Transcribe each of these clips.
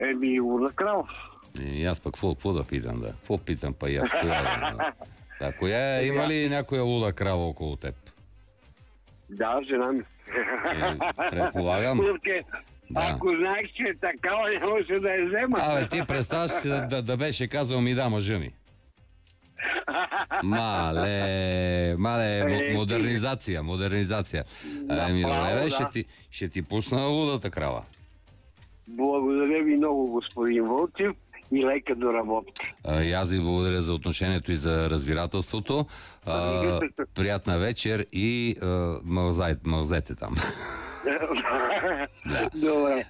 Луда крава. И аз пък какво да питам, да? Какво питам па и аз? Коя има ли някоя луда крава около теб? Да, жена ми. Предполагам. Да. Ако знаех, че е такава, нямаше да я взема. Ти представяш да беше казал ми да, мъжа ми. Мале, модернизация. Добре, ще ти пусна лудата крава. Благодаря ви много, господин Вълчев, и лека до работа. И аз ви благодаря за отношението и за разбирателството. Приятна вечер и мълзете там. Добре.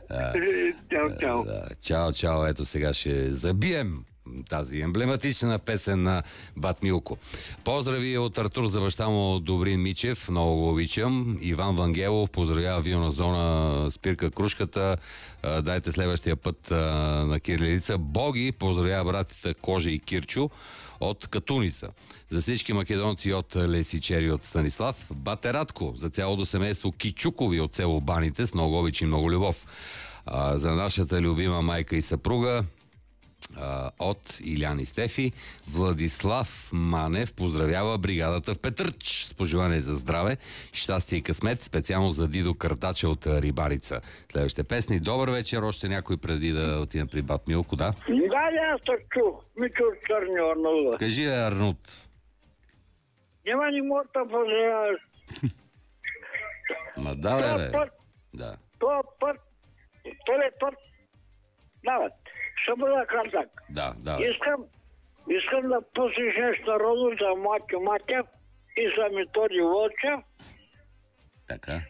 Чао. Чао. Ето сега ще забием тази емблематична песен на Бат Милко. Поздрави от Артур за баща му Добрин Мичев, много го обичам. Иван Вангелов поздравява Вилна зона, спирка кружката. Дайте следващия път на Кирилица. Боги поздравява братите Кожа и Кирчо от Катуница. За всички македонци от Лесичери от Станислав. Бате Радко за цялото семейство Кичукови от село Баните с много обич и много любов. За нашата любима майка и съпруга от Илян и Стефи. Владислав Манев поздравява бригадата в Петърч с пожелание за здраве, щастие и късмет, специално за Дидо Картача от Рибарица. Следващите песни. Добър вечер, още някой преди да отидем при Бат Милко, да? Да, аз так чух. Мичо от Черни Арнуда. Кажи, Арнут. Няма ни мога да поздравяваш. Ма да, бе. Да. Това път. Дават. Ще бъда кратък. Да. Искам да пуснеш нещо народно за Матю Матев и за Методи Вълчев. Така.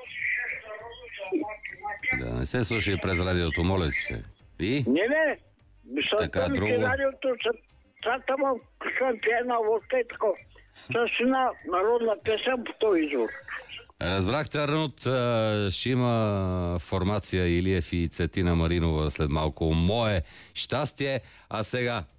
Да не се слушай през радиото, моля си се. И? Не. Така, друго. Радиото му шампиона въобще и такова. С една народна песен по този извор. Разбрахте, Арнут, ще има формация Илиев и Цветина Маринова след малко. Мое щастие, а сега